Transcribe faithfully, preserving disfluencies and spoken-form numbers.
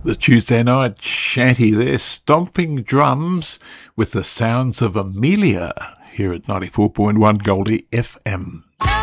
The Tuesday night shanty there, stomping drums with the sounds of Amelia here at ninety-four point one Goldie F M.